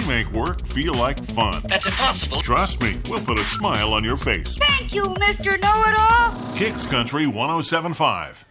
make work feel like fun. That's impossible. Trust me, we'll put a smile on your face. Thank you, Mr. Know-It-All. Kicks Country 107.5.